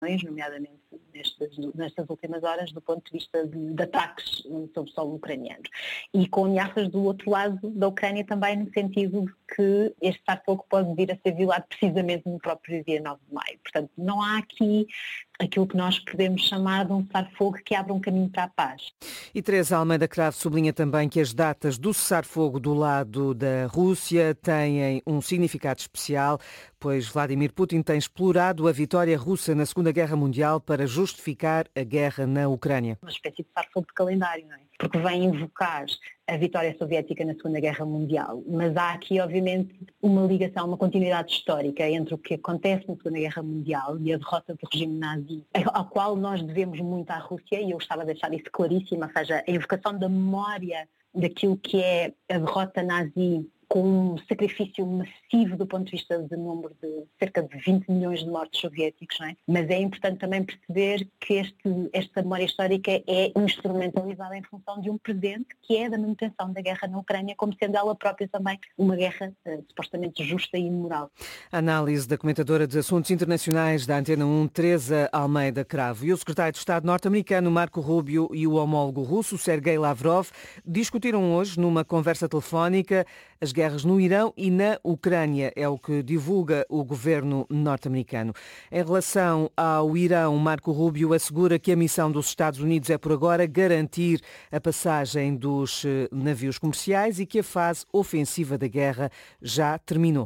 nomeadamente nestas últimas horas, do ponto de vista de ataques sobre o solo ucraniano. E com ameaças do outro lado da Ucrânia também, no sentido de que este cessar-fogo pode vir a ser violado precisamente no próprio dia 9 de maio. Portanto, não há aqui aquilo que nós podemos chamar de um cessar-fogo que abra um caminho para a paz. E Teresa Almeida Cravo sublinha também que as datas do cessar-fogo do lado da Rússia têm um significado especial, pois Vladimir Putin tem explorado a vitória russa na Segunda Guerra Mundial para justificar a guerra na Ucrânia. Uma espécie de cessar-fogo de calendário, não é? Porque vem invocar a vitória soviética na Segunda Guerra Mundial, mas há aqui, obviamente, uma ligação, uma continuidade histórica entre o que acontece na Segunda Guerra Mundial e a derrota do regime nazi, ao qual nós devemos muito à Rússia, e eu gostava de deixar isso claríssimo, ou seja, a invocação da memória daquilo que é a derrota nazi, com um sacrifício massivo do ponto de vista do número de cerca de 20 milhões de mortos soviéticos, não é? Mas é importante também perceber que esta memória histórica é instrumentalizada em função de um presente que é da manutenção da guerra na Ucrânia, como sendo ela própria também uma guerra supostamente justa e imoral. A análise da comentadora de Assuntos Internacionais da Antena 1, Teresa Almeida Cravo. E o secretário de Estado norte-americano Marco Rubio e o homólogo russo Sergei Lavrov discutiram hoje numa conversa telefónica as guerras no Irão e na Ucrânia, é o que divulga o governo norte-americano. Em relação ao Irão, Marco Rubio assegura que a missão dos Estados Unidos é, por agora, garantir a passagem dos navios comerciais e que a fase ofensiva da guerra já terminou.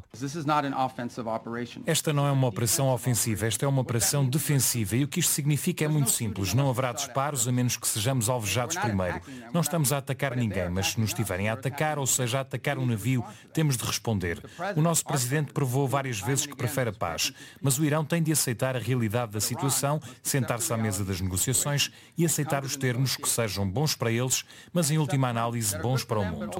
Esta não é uma operação ofensiva, esta é uma operação defensiva e o que isto significa é muito simples. Não haverá disparos a menos que sejamos alvejados primeiro. Não estamos a atacar ninguém, mas se nos estiverem a atacar, ou seja, a atacar um navio, temos de responder. O nosso presidente provou várias vezes que prefere a paz, mas o Irão tem de aceitar a realidade da situação, sentar-se à mesa das negociações e aceitar os termos que sejam bons para eles, mas em última análise bons para o mundo.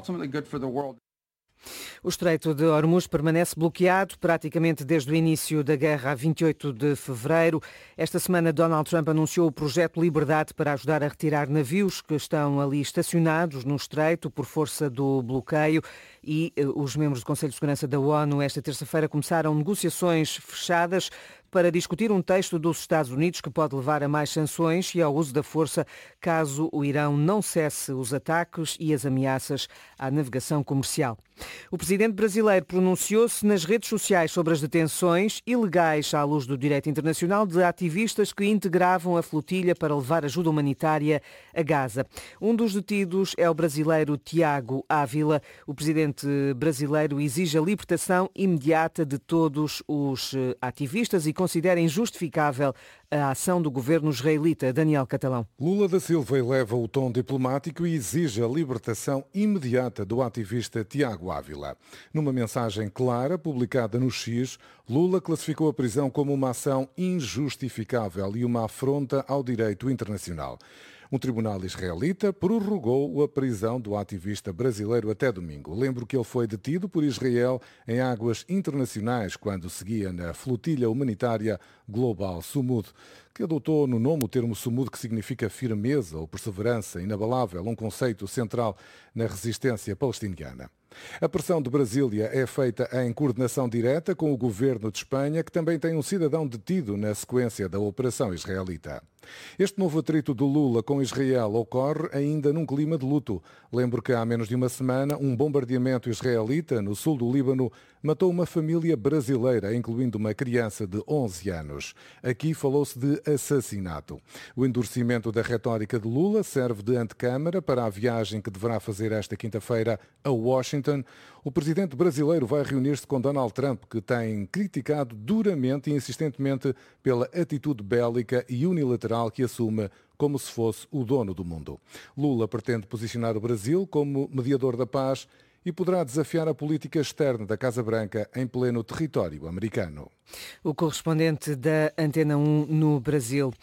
O Estreito de Hormuz permanece bloqueado praticamente desde o início da guerra a 28 de fevereiro. Esta semana Donald Trump anunciou o projeto Liberdade para ajudar a retirar navios que estão ali estacionados no Estreito por força do bloqueio e os membros do Conselho de Segurança da ONU esta terça-feira começaram negociações fechadas para discutir um texto dos Estados Unidos que pode levar a mais sanções e ao uso da força caso o Irão não cesse os ataques e as ameaças à navegação comercial. O presidente brasileiro pronunciou-se nas redes sociais sobre as detenções ilegais à luz do direito internacional de ativistas que integravam a flotilha para levar ajuda humanitária a Gaza. Um dos detidos é o brasileiro Tiago Ávila. O presidente brasileiro exige a libertação imediata de todos os ativistas e considera injustificável a ação do governo israelita. Daniel Catalão. Lula da Silva eleva o tom diplomático e exige a libertação imediata do ativista Tiago Ávila. Numa mensagem clara, publicada no X, Lula classificou a prisão como uma ação injustificável e uma afronta ao direito internacional. Um tribunal israelita prorrogou a prisão do ativista brasileiro até domingo. Lembro que ele foi detido por Israel em águas internacionais quando seguia na flotilha humanitária Global Sumud, que adotou no nome o termo Sumud, que significa firmeza ou perseverança inabalável, um conceito central na resistência palestiniana. A pressão de Brasília é feita em coordenação direta com o governo de Espanha, que também tem um cidadão detido na sequência da operação israelita. Este novo atrito do Lula com Israel ocorre ainda num clima de luto. Lembro que há menos de uma semana um bombardeamento israelita no sul do Líbano matou uma família brasileira, incluindo uma criança de 11 anos. Aqui falou-se de assassinato. O endurecimento da retórica de Lula serve de antecâmara para a viagem que deverá fazer esta quinta-feira a Washington. O presidente brasileiro vai reunir-se com Donald Trump, que tem criticado duramente e insistentemente pela atitude bélica e unilateral que assume como se fosse o dono do mundo. Lula pretende posicionar o Brasil como mediador da paz e poderá desafiar a política externa da Casa Branca em pleno território americano. O correspondente da Antena 1 no Brasil.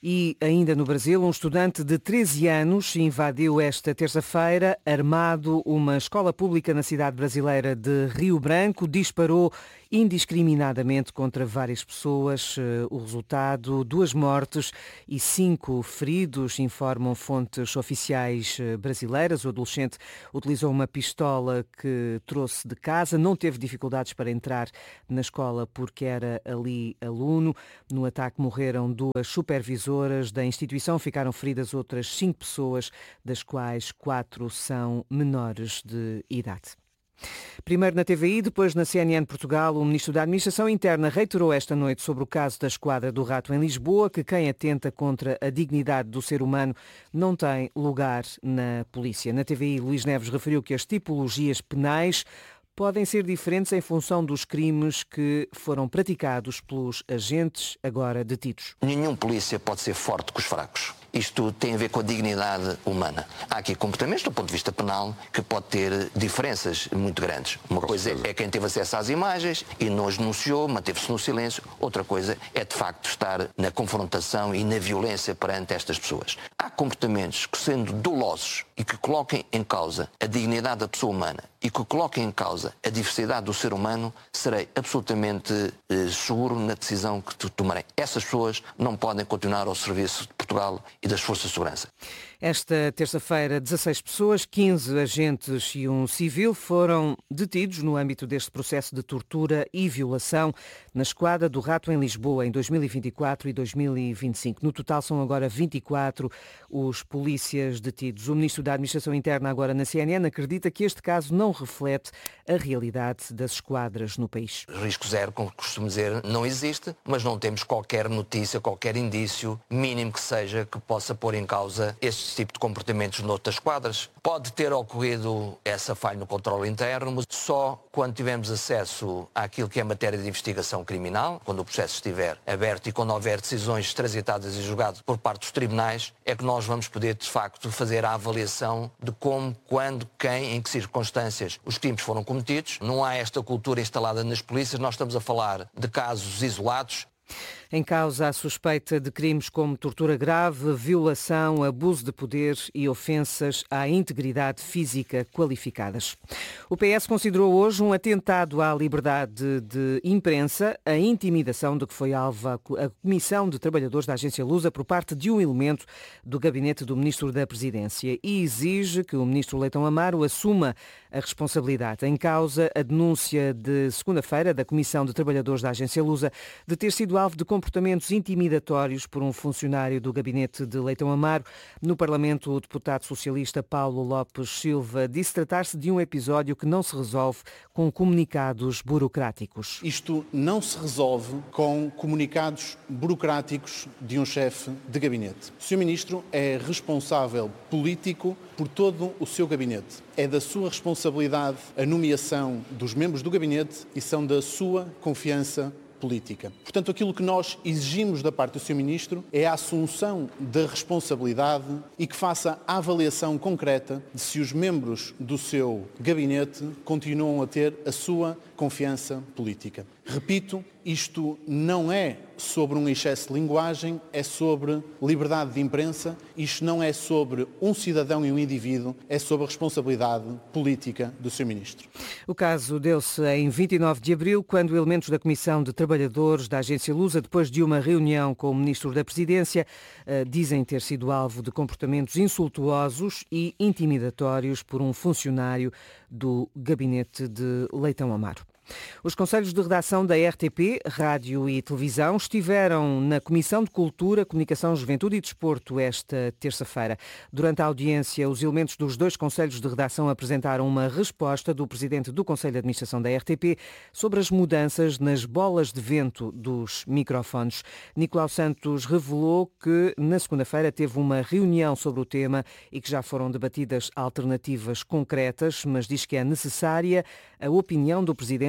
E ainda no Brasil, um estudante de 13 anos invadiu esta terça-feira, armado, uma escola pública na cidade brasileira de Rio Branco, disparou indiscriminadamente contra várias pessoas. O resultado, 2 mortes e 5 feridos, informam fontes oficiais brasileiras. O adolescente utilizou uma pistola que trouxe de casa, não teve dificuldades para entrar na escola porque era ali aluno. No ataque morreram 2 supervisoras da instituição, ficaram feridas outras 5 pessoas, das quais 4 são menores de idade. Primeiro na TVI, depois na CNN Portugal, o Ministro da Administração Interna reiterou esta noite sobre o caso da Esquadra do Rato em Lisboa, que quem atenta contra a dignidade do ser humano não tem lugar na polícia. Na TVI, Luís Neves referiu que as tipologias penais podem ser diferentes em função dos crimes que foram praticados pelos agentes agora detidos. Nenhum polícia pode ser forte com os fracos. Isto tem a ver com a dignidade humana. Há aqui comportamentos, do ponto de vista penal, que pode ter diferenças muito grandes. Uma coisa é quem teve acesso às imagens e não as denunciou, manteve-se no silêncio. Outra coisa é, de facto, estar na confrontação e na violência perante estas pessoas. Há comportamentos que, sendo dolosos e que coloquem em causa a dignidade da pessoa humana e que coloquem em causa a diversidade do ser humano, serei absolutamente seguro na decisão que tomarei. Essas pessoas não podem continuar ao serviço de Portugal e das Forças de Segurança. Esta terça-feira, 16 pessoas, 15 agentes e um civil foram detidos no âmbito deste processo de tortura e violação na Esquadra do Rato em Lisboa em 2024 e 2025. No total são agora 24 os polícias detidos. O Ministro da Administração Interna, agora na CNN, acredita que este caso não reflete a realidade das esquadras no país. Risco zero, como costumo dizer, não existe, mas não temos qualquer notícia, qualquer indício, mínimo que seja, que possa pôr em causa este tipo de comportamentos noutras esquadras. Pode ter ocorrido essa falha no controle interno, mas só quando tivermos acesso àquilo que é matéria de investigação criminal, quando o processo estiver aberto e quando houver decisões transitadas e julgadas por parte dos tribunais, é que nós vamos poder, de facto, fazer a avaliação de como, quando, quem, em que circunstâncias os crimes foram cometidos. Não há esta cultura instalada nas polícias, nós estamos a falar de casos isolados. Em causa a suspeita de crimes como tortura grave, violação, abuso de poder e ofensas à integridade física qualificadas. O PS considerou hoje um atentado à liberdade de imprensa a intimidação de que foi alvo a Comissão de Trabalhadores da Agência Lusa por parte de um elemento do gabinete do Ministro da Presidência e exige que o Ministro Leitão Amaro assuma a responsabilidade. Em causa a denúncia de segunda-feira da Comissão de Trabalhadores da Agência Lusa de ter sido alvo de comportamentos intimidatórios por um funcionário do gabinete de Leitão Amaro. No Parlamento, o deputado socialista Paulo Lopes Silva disse tratar-se de um episódio que não se resolve com comunicados burocráticos. Isto não se resolve com comunicados burocráticos de um chefe de gabinete. O Sr. Ministro é responsável político por todo o seu gabinete. É da sua responsabilidade a nomeação dos membros do gabinete e são da sua confiança política. Portanto, aquilo que nós exigimos da parte do Sr. Ministro é a assunção da responsabilidade e que faça a avaliação concreta de se os membros do seu gabinete continuam a ter a sua confiança política. Repito, isto não é sobre um excesso de linguagem, é sobre liberdade de imprensa. Isto não é sobre um cidadão e um indivíduo, é sobre a responsabilidade política do Sr. Ministro. O caso deu-se em 29 de abril, quando elementos da Comissão de Trabalhadores da Agência Lusa, depois de uma reunião com o Ministro da Presidência, dizem ter sido alvo de comportamentos insultuosos e intimidatórios por um funcionário do gabinete de Leitão Amaro. Os conselhos de redação da RTP, Rádio e Televisão, estiveram na Comissão de Cultura, Comunicação, Juventude e Desporto esta terça-feira. Durante a audiência, os elementos dos 2 conselhos de redação apresentaram uma resposta do presidente do Conselho de Administração da RTP sobre as mudanças nas bolas de vento dos microfones. Nicolau Santos revelou que na segunda-feira teve uma reunião sobre o tema e que já foram debatidas alternativas concretas, mas diz que é necessária a opinião do presidente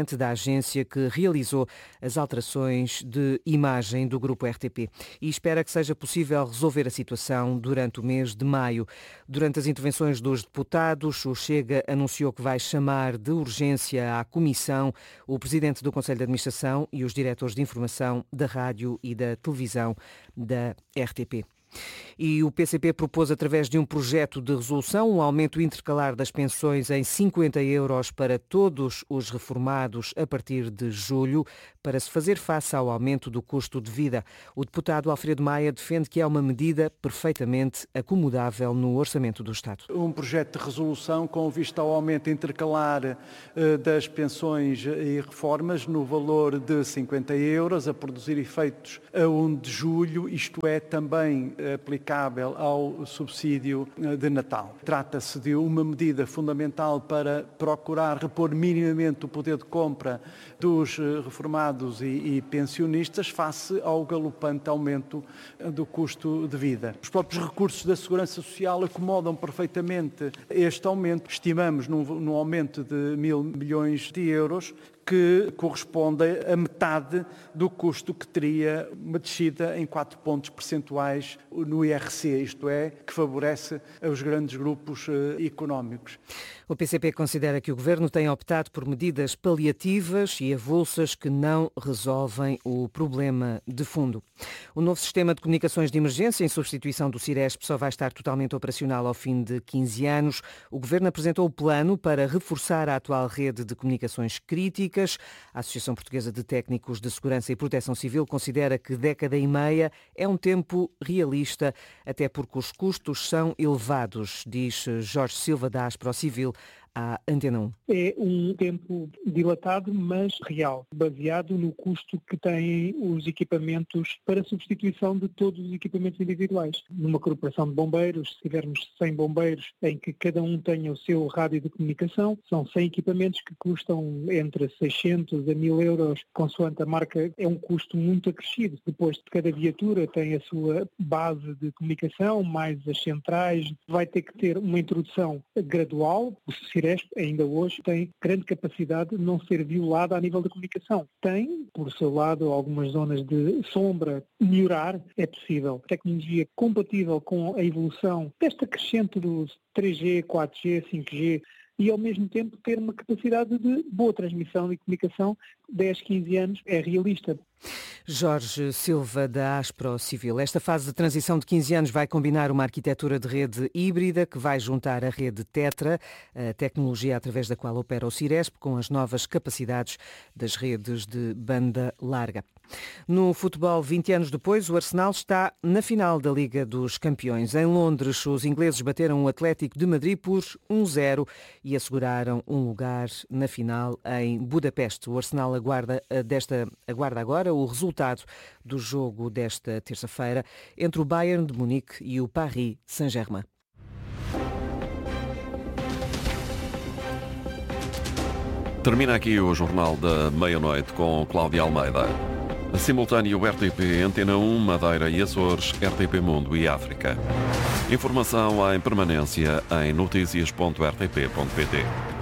presidente da agência que realizou as alterações de imagem do grupo RTP e espera que seja possível resolver a situação durante o mês de maio. Durante as intervenções dos deputados, o Chega anunciou que vai chamar de urgência à Comissão o presidente do Conselho de Administração e os diretores de informação da rádio e da televisão da RTP. E o PCP propôs, através de um projeto de resolução, um aumento intercalar das pensões em 50 euros para todos os reformados a partir de julho, para se fazer face ao aumento do custo de vida. O deputado Alfredo Maia defende que é uma medida perfeitamente acomodável no orçamento do Estado. Um projeto de resolução com vista ao aumento intercalar das pensões e reformas no valor de 50 euros, a produzir efeitos a 1 de julho, isto é, também aplicável ao subsídio de Natal. Trata-se de uma medida fundamental para procurar repor minimamente o poder de compra dos reformados e pensionistas face ao galopante aumento do custo de vida. Os próprios recursos da Segurança Social acomodam perfeitamente este aumento. Estimamos num aumento de 1.000 milhões de euros, que corresponde a metade do custo que teria uma descida em 4 pontos percentuais no IRC, isto é, que favorece os grandes grupos económicos. O PCP considera que o Governo tem optado por medidas paliativas e avulsas que não resolvem o problema de fundo. O novo sistema de comunicações de emergência, em substituição do Ciresp, só vai estar totalmente operacional ao fim de 15 anos. O Governo apresentou o plano para reforçar a atual rede de comunicações críticas. A Associação Portuguesa de Técnicos de Segurança e Proteção Civil considera que década e meia é um tempo realista, até porque os custos são elevados, diz Jorge Silva, da Aspro Civil, à Antena 1. É um tempo dilatado, mas real, baseado no custo que têm os equipamentos para substituição de todos os equipamentos individuais. Numa corporação de bombeiros, se tivermos 100 bombeiros em que cada um tenha o seu rádio de comunicação, são 100 equipamentos que custam entre 600 a 1.000 euros, consoante a marca, é um custo muito acrescido. Depois de cada viatura tem a sua base de comunicação, mais as centrais, vai ter que ter uma introdução gradual. O Ciresp ainda hoje tem grande capacidade de não ser violada a nível da comunicação. Tem, por seu lado, algumas zonas de sombra. Melhorar é possível. Tecnologia compatível com a evolução desta crescente dos 3G, 4G, 5G, e ao mesmo tempo ter uma capacidade de boa transmissão e comunicação 10, 15 anos é realista. Jorge Silva, da Aspro Civil. Esta fase de transição de 15 anos vai combinar uma arquitetura de rede híbrida que vai juntar a rede Tetra, a tecnologia através da qual opera o Ciresp, com as novas capacidades das redes de banda larga. No futebol, 20 anos depois, o Arsenal está na final da Liga dos Campeões. Em Londres, os ingleses bateram o Atlético de Madrid por 1-0 e asseguraram um lugar na final em Budapeste. O Arsenal aguarda agora o resultado do jogo desta terça-feira entre o Bayern de Munique e o Paris Saint-Germain. Termina aqui o Jornal da Meia-Noite com Cláudia Almeida. Simultâneo RTP, Antena 1, Madeira e Açores, RTP Mundo e África. Informação em permanência em noticias.rtp.pt.